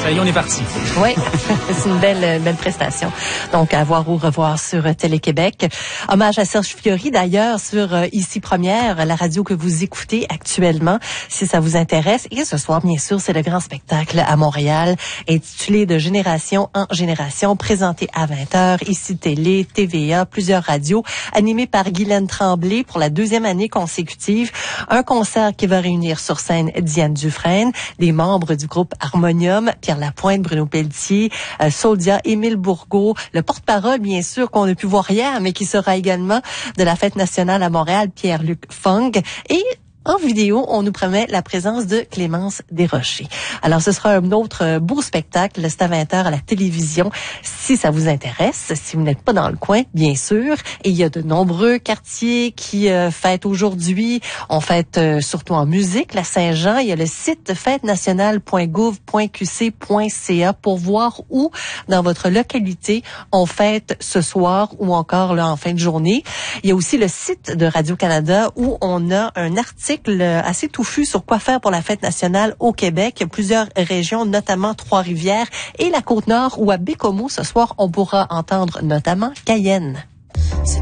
Ça y est, on est parti. Oui, c'est une belle prestation. Donc, à voir ou revoir sur Télé-Québec. Hommage à Serge Fiori, d'ailleurs, sur Ici Première, la radio que vous écoutez actuellement, si ça vous intéresse. Et ce soir, bien sûr, c'est le grand spectacle à Montréal, intitulé De génération en génération, présenté à 20h, Ici Télé, TVA, plusieurs radios, animé par Guylaine Tremblay pour la 2e année consécutive. Un concert qui va réunir sur scène Diane Dufresne, des membres du groupe Harmonium, Pierre Lapointe, Bruno Pelletier, Soldia, Émile Bourgault, le porte-parole, bien sûr, qu'on a pu voir hier, mais qui sera également de la Fête nationale à Montréal, Pierre-Luc Fong. Et en vidéo, on nous promet la présence de Clémence Desrochers. Alors, ce sera un autre beau spectacle, c'est à 20h à la télévision, si ça vous intéresse, si vous n'êtes pas dans le coin, bien sûr. Et il y a de nombreux quartiers qui fêtent aujourd'hui. On fête surtout en musique, la Saint-Jean. Il y a le site fêtenationale.gouv.qc.ca pour voir où, dans votre localité, on fête ce soir ou encore là en fin de journée. Il y a aussi le site de Radio-Canada où on a un article assez touffu sur quoi faire pour la fête nationale au Québec. Il y a plusieurs régions, notamment Trois-Rivières et la Côte-Nord, où à Bécomo, ce soir, on pourra entendre notamment Cayenne.